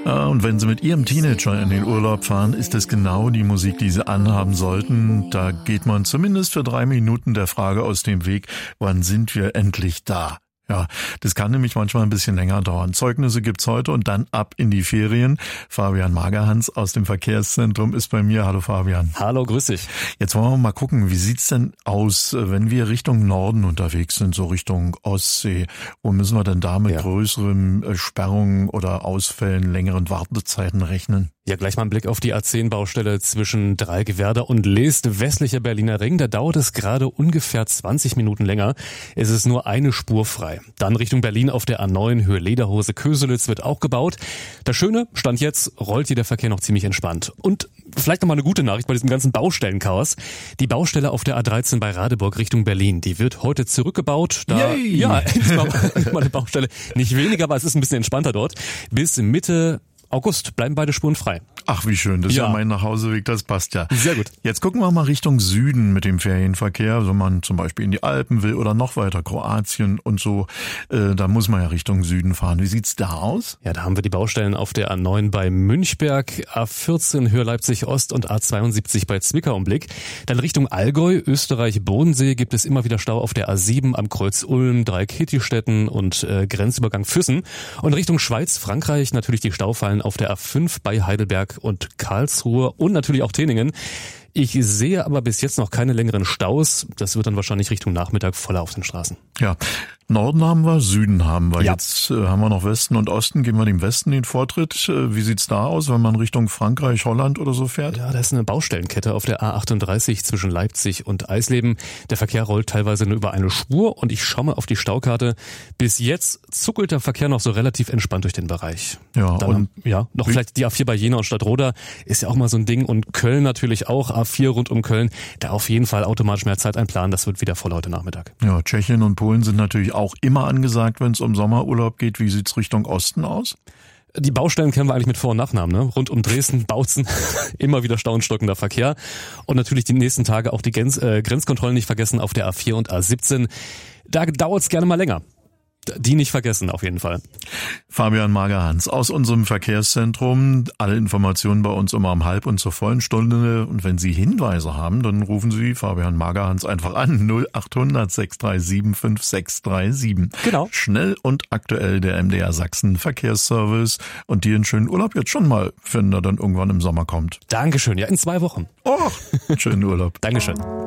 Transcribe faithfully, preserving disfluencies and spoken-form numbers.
Ja, und wenn Sie mit Ihrem Teenager in den Urlaub fahren, ist es genau die Musik, die Sie anhaben sollten. Da geht man zumindest für drei Minuten der Frage aus dem Weg, wann sind wir endlich da? Ja, das kann nämlich manchmal ein bisschen länger dauern. Zeugnisse gibt's heute und dann ab in die Ferien. Fabian Magerhans aus dem Verkehrszentrum ist bei mir. Hallo Fabian. Hallo, grüß dich. Jetzt wollen wir mal gucken, wie sieht's denn aus, wenn wir Richtung Norden unterwegs sind, so Richtung Ostsee? Wo müssen wir denn da mit ja. größeren Sperrungen oder Ausfällen, längeren Wartezeiten rechnen? Ja, gleich mal ein Blick auf die A zehn Baustelle zwischen Dreigewerder und Leest, westlicher Berliner Ring. Da dauert es gerade ungefähr zwanzig Minuten länger. Es ist nur eine Spur frei. Dann Richtung Berlin auf der A neun, Höhe Lederhose, Köselitz wird auch gebaut. Das Schöne, Stand jetzt, rollt hier der Verkehr noch ziemlich entspannt. Und vielleicht noch mal eine gute Nachricht bei diesem ganzen Baustellenchaos. Die Baustelle auf der A dreizehn bei Radeburg Richtung Berlin, die wird heute zurückgebaut. Da, Yay. ja, endlich mal, endlich mal eine Baustelle. Nicht weniger, aber es ist ein bisschen entspannter dort. Bis Mitte August bleiben beide Spuren frei. Ach, wie schön. Das ist ja, ja mein Nachhauseweg, das passt ja. Sehr gut. Jetzt gucken wir mal Richtung Süden mit dem Ferienverkehr. Wenn man zum Beispiel in die Alpen will oder noch weiter, Kroatien und so, äh, da muss man ja Richtung Süden fahren. Wie sieht's da aus? Ja, da haben wir die Baustellen auf der A neun bei Münchberg, A vierzehn Höhe Leipzig Ost und A zweiundsiebzig bei Zwickau im Blick. Dann Richtung Allgäu, Österreich, Bodensee gibt es immer wieder Stau auf der A sieben am Kreuz Ulm, Dreieck-Hittistetten und äh, Grenzübergang Füssen. Und Richtung Schweiz, Frankreich natürlich die Staufallen auf der A fünf bei Heidelberg und Karlsruhe und natürlich auch Teningen. Ich sehe aber bis jetzt noch keine längeren Staus. Das wird dann wahrscheinlich Richtung Nachmittag voller auf den Straßen. Ja, Norden haben wir, Süden haben wir. Ja. Jetzt äh, haben wir noch Westen und Osten. Geben wir dem Westen den Vortritt. Äh, wie sieht's da aus, wenn man Richtung Frankreich, Holland oder so fährt? Ja, da ist eine Baustellenkette auf der A achtunddreißig zwischen Leipzig und Eisleben. Der Verkehr rollt teilweise nur über eine Spur und ich schaue mal auf die Staukarte. Bis jetzt zuckelt der Verkehr noch so relativ entspannt durch den Bereich. Ja, Dann, und ja, noch vielleicht die A vier bei Jena und Stadtroda ist ja auch mal so ein Ding und Köln natürlich auch. A vier rund um Köln. Da auf jeden Fall automatisch mehr Zeit einplanen. Das wird wieder voll heute Nachmittag. Ja, Tschechien und Polen sind natürlich auch immer angesagt, wenn es um Sommerurlaub geht. Wie sieht's Richtung Osten aus? Die Baustellen kennen wir eigentlich mit Vor- und Nachnamen, ne? Rund um Dresden, Bautzen, immer wieder stau und stockender Verkehr. Und natürlich die nächsten Tage auch die Grenz, äh, Grenzkontrollen nicht vergessen auf der A vier und A siebzehn. Da dauert's gerne mal länger. Die nicht vergessen, auf jeden Fall. Fabian Magerhans aus unserem Verkehrszentrum. Alle Informationen bei uns immer um halb und zur vollen Stunde. Und wenn Sie Hinweise haben, dann rufen Sie Fabian Magerhans einfach an. null achthundert sechs drei sieben fünf sechs drei sieben. Genau. Schnell und aktuell der M D R Sachsen Verkehrsservice. Und dir einen schönen Urlaub jetzt schon mal, wenn er dann irgendwann im Sommer kommt. Dankeschön. Ja, in zwei Wochen. Oh, schönen Urlaub. Dankeschön.